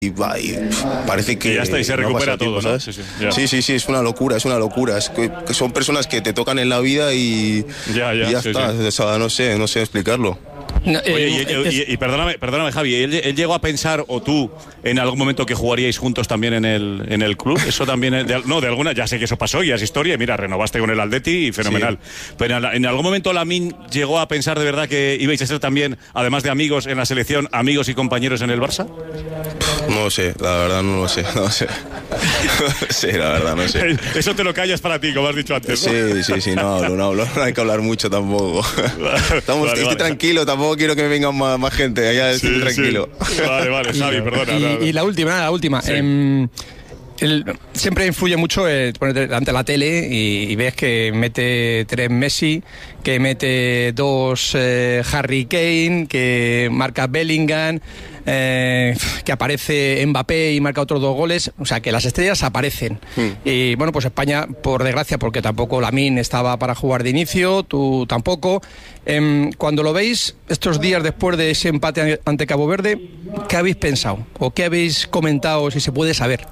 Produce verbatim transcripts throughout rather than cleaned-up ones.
y, va, y parece que y ya está, y se recupera todo, tiempo, ¿no? ¿sabes? Sí, Sí, sí, sí, sí, es una locura, es una locura. Es que, que son personas que te tocan en la vida y ya, ya, y ya sí, está. Sí. O sea, no sé, no sé explicarlo. No, eh, Oye, y, es... y, y perdóname, perdóname, Javi, ¿él, ¿él llegó a pensar, o tú, en algún momento que jugaríais juntos también en el, en el club? Eso también, es de, no, de alguna, ya sé que eso pasó, ya es historia, y mira, renovaste con el Atleti y fenomenal. Sí. Pero en, en algún momento Lamine llegó a pensar de verdad que ibais a ser también, además de amigos en la selección, amigos y compañeros en el Barça. No lo sé, la verdad no lo sé, no sé. Sí, la verdad no sé. Eso te lo callas para ti, como has dicho antes, ¿no? Sí, sí, sí, no hablo, no hablo, no hay que hablar mucho tampoco. Estamos, vale, estoy vale. tranquilo, tampoco quiero que me vengan más, más gente, allá estoy sí, tranquilo. Sí. Vale, vale, Xavi, perdona. Y, no, no. y la última, la última. Sí. Eh, el, siempre influye mucho eh, ponerte delante de la tele y, y ves que mete tres Messi, que mete dos eh, Harry Kane, que marca Bellingham, eh, que aparece Mbappé y marca otros dos goles. O sea, que las estrellas aparecen. Mm. Y bueno, pues España, por desgracia, porque tampoco Lamine estaba para jugar de inicio, tú tampoco. Eh, cuando lo veis estos días después de ese empate ante Cabo Verde, ¿qué habéis pensado? ¿O qué habéis comentado, si se puede saber?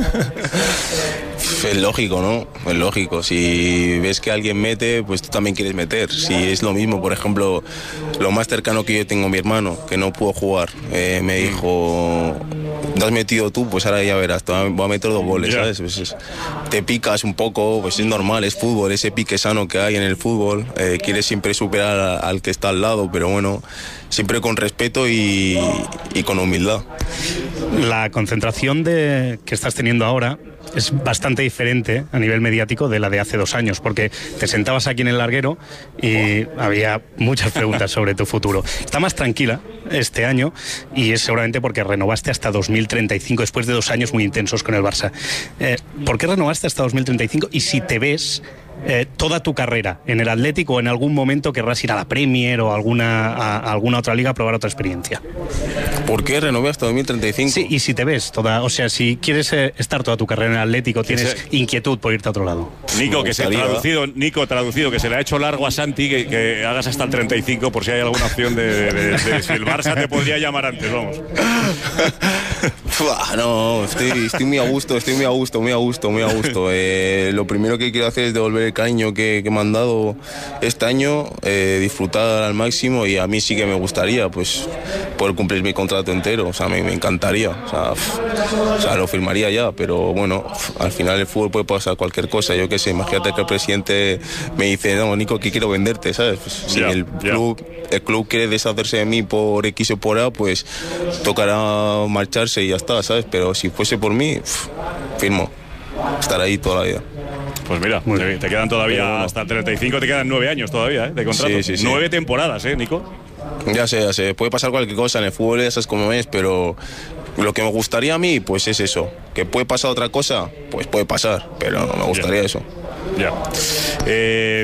Es lógico, ¿no? Es lógico. Si ves que alguien mete, pues tú también quieres meter. Si es lo mismo, por ejemplo, lo más cercano que yo tengo a mi hermano, que no pudo jugar, eh, me dijo, ¿te has metido tú? Pues ahora ya verás, te voy a meter dos goles, yeah. ¿sabes? Pues es, te picas un poco, pues es normal, es fútbol, ese pique sano que hay en el fútbol. Eh, quieres siempre superar a, al que está al lado, pero bueno, siempre con respeto y, y con humildad. La concentración de, que estás teniendo ahora es bastante diferente a nivel mediático de la de hace dos años, porque te sentabas aquí en el larguero y había muchas preguntas sobre tu futuro. Está más tranquila este año y es seguramente porque renovaste hasta dos mil treinta y cinco después de dos años muy intensos con el Barça. Eh, ¿Por qué renovaste hasta dos mil treinta y cinco? Y si te ves eh, toda tu carrera en el Atlético o en algún momento querrás ir a la Premier o a alguna, a, a alguna otra liga a probar otra experiencia. ¿Por qué renové hasta dos mil treinta y cinco? Sí, y si te ves toda, o sea, si quieres eh, estar toda tu carrera en el Atlético, tienes sí. inquietud por irte a otro lado. Nico, que se ha traducido, Nico, traducido, que se le ha hecho largo a Santi, que, que hagas hasta el treinta y cinco por si hay alguna opción de, de, de, de si el Barça te podría llamar antes, vamos. No, estoy, estoy muy a gusto, estoy muy a gusto, muy a gusto, muy a gusto. Eh, lo primero que quiero hacer es devolver el cariño que, que me han dado este año, eh, disfrutar al máximo, y a mí sí que me gustaría pues poder cumplir mi contrato entero, o sea, me, me encantaría, o sea, o sea, lo firmaría ya, pero bueno, al final el fútbol puede pasar cualquier cosa, yo qué sé, imagínate que el presidente me dice, no, Nico, que quiero venderte, ¿sabes? Pues, si yeah, el club, yeah. el club quiere deshacerse de mí por X o por A, pues tocará marcharse y ya está, ¿sabes? Pero si fuese por mí, pff, firmo, estar ahí toda la vida. Pues mira, te, te quedan todavía bueno. hasta el treinta y cinco, te quedan nueve años todavía, ¿eh? De contrato. Sí, sí, sí. Nueve temporadas, ¿eh, Nico? Ya sé, ya sé, puede pasar cualquier cosa en el fútbol, ya sabes cómo es, pero lo que me gustaría a mí, pues es eso. Que puede pasar otra cosa, pues puede pasar, pero no me gustaría yeah. eso. Ya. Yeah. Eh,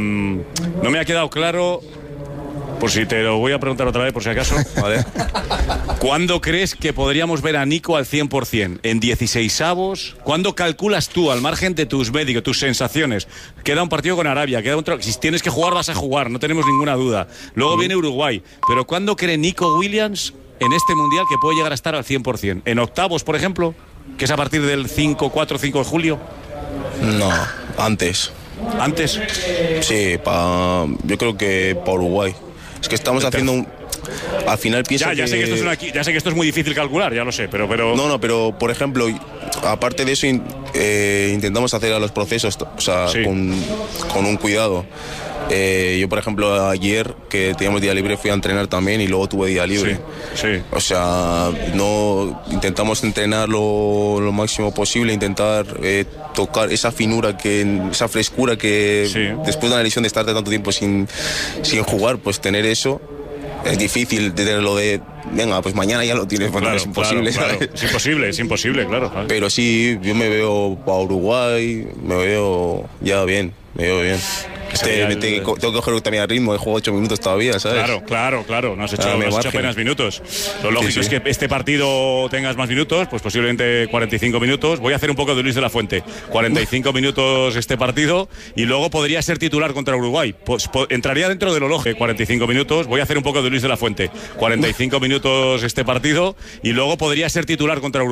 no me ha quedado claro, por si te lo voy a preguntar otra vez, por si acaso. Vale. ¿Cuándo crees que podríamos ver a Nico al cien por cien? ¿En dieciseisavos? ¿Cuándo calculas tú, al margen de tus médicos, tus sensaciones? Queda un partido con Arabia, queda otro. Si tienes que jugar, vas a jugar, no tenemos ninguna duda. Luego viene Uruguay. Pero ¿cuándo cree Nico Williams en este Mundial que puede llegar a estar al cien por cien? ¿En octavos, por ejemplo? ¿Que es a partir del cinco, cuatro, cinco de julio? No, antes. ¿Antes? Sí, pa, yo creo que para Uruguay. Es que estamos haciendo un... Al final pienso ya, ya que... sé que esto es una, ya sé que esto es muy difícil calcular, ya lo sé, pero... pero... No, no, pero por ejemplo, aparte de eso, eh, intentamos hacer a los procesos, o sea, sí. con, con un cuidado. Eh, yo, por ejemplo, ayer que teníamos día libre fui a entrenar también y luego tuve día libre. Sí, sí. O sea, no intentamos entrenar lo, lo máximo posible, intentar eh, tocar esa finura, que esa frescura que sí. después de una lesión de estar tanto tiempo sin, sin jugar, pues tener eso. Es difícil tenerlo de, venga, pues mañana ya lo tienes, bueno, claro, es imposible, claro, ¿sabes? Claro. Es imposible, es imposible, claro, claro. Pero sí, yo me veo para Uruguay, me veo ya bien, me veo bien. Este, me te, tengo que coger también al ritmo, he jugado ocho minutos todavía, ¿sabes? Claro, claro, claro, no has hecho, ah, no has hecho apenas minutos. Lo lógico sí, sí. es que este partido tengas más minutos, pues posiblemente cuarenta y cinco minutos. Voy a hacer un poco de Luis de la Fuente. cuarenta y cinco minutos este partido y luego podría ser titular contra Uruguay. Pues, po, entraría dentro de lo lógico. cuarenta y cinco minutos, voy a hacer un poco de Luis de la Fuente. cuarenta y cinco minutos este partido y luego podría ser titular contra Uruguay.